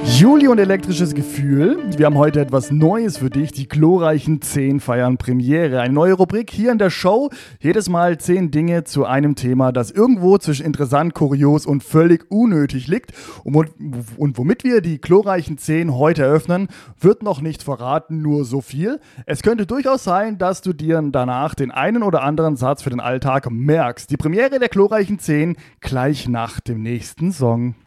Juli und elektrisches Gefühl. Wir haben heute etwas Neues für dich. Die glorreichen 10 feiern Premiere. Eine neue Rubrik hier in der Show. Jedes Mal 10 Dinge zu einem Thema, das irgendwo zwischen interessant, kurios und völlig unnötig liegt. Und womit wir die glorreichen 10 heute eröffnen, wird noch nicht verraten, nur so viel. Es könnte durchaus sein, dass du dir danach den einen oder anderen Satz für den Alltag merkst. Die Premiere der glorreichen 10 gleich nach dem nächsten Song.